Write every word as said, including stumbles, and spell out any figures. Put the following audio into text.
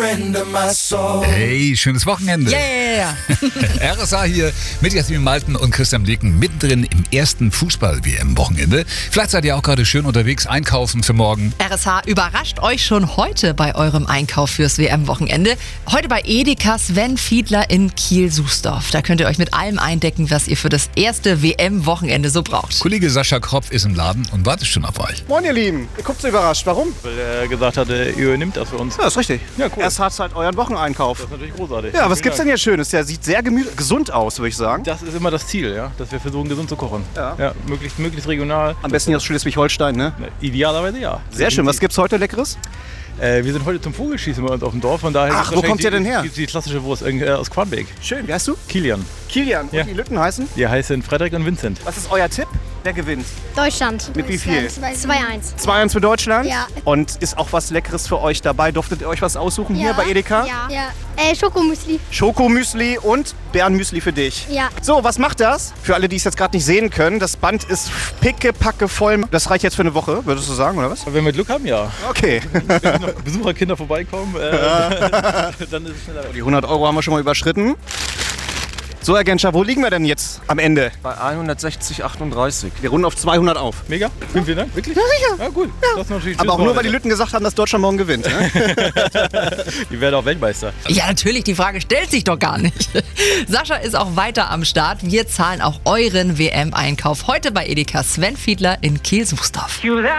friend of my soul. Hey, schönes Wochenende. Yeah! R S A hier mit Jasmin Malten und Christian Blicken mittendrin im ersten Fußball-W M-Wochenende. Vielleicht seid ihr auch gerade schön unterwegs einkaufen für morgen. R S H überrascht euch schon heute bei eurem Einkauf fürs W M-Wochenende. Heute bei Edeka Sven Fiedler in Kiel-Sußdorf. Da könnt ihr euch mit allem eindecken, was ihr für das erste W M-Wochenende so braucht. Kollege Sascha Kropf ist im Laden und wartet schon auf euch. Moin ihr Lieben, ihr guckt so überrascht. Warum? Weil er gesagt hat, er übernimmt das für uns. Ja, das ist richtig. Ja, cool. Erst hat halt euren Wocheneinkauf. Das ist natürlich großartig. Ja, was Vielen gibt's denn hier Schönes? Der sieht sehr gemü- gesund aus, würde ich sagen. Dank. Das ist immer das Ziel, ja, dass wir versuchen, gesund zu kochen. Ja. Ja, möglichst, möglichst regional. Am besten hier aus Schleswig-Holstein, ne? Idealerweise ja. Sehr schön. Was gibt's heute Leckeres? Äh, wir sind heute zum Vogelschießen bei uns auf dem Dorf. Von daher Ach, gibt's wo kommt wahrscheinlich ihr denn die, her? Die, die klassische Wurst äh, aus Quanbeck. Schön. Wie heißt du? Kilian. Kilian. Ja. Und die Lütten heißen? Die heißen Frederik und Vincent. Was ist euer Tipp? Wer gewinnt? Deutschland. Mit wie viel? zwei eins. zwei eins für Deutschland? Ja. Und ist auch was Leckeres für euch dabei? Durftet ihr euch was aussuchen hier bei Edeka? Ja. ja. Äh, Schokomüsli. Schokomüsli und Bärenmüsli für dich. Ja. So, was macht das? Für alle, die es jetzt gerade nicht sehen können, das Band ist pickepacke voll. Das reicht jetzt für eine Woche, würdest du sagen, oder was? Wenn wir Glück haben, ja. Okay. Wenn noch Besucherkinder vorbeikommen, äh, dann ist es schneller. Die hundert Euro haben wir schon mal überschritten. So, Herr Genscher, wo liegen wir denn jetzt am Ende? Bei hundertsechzig Komma achtunddreißig. Wir runden auf zweihundert auf. Mega. Vielen, vielen Dank. Wirklich? Ja, sicher. Ja, gut. Das ist natürlich Aber auch nur, weil die Leute. Lütten gesagt haben, dass Deutschland morgen gewinnt. Ne? Die werden auch Weltmeister. Ja, natürlich, die Frage stellt sich doch gar nicht. Sascha ist auch weiter am Start. Wir zahlen auch euren W M-Einkauf heute bei Edeka Sven Fiedler in Kiel-Sußdorf.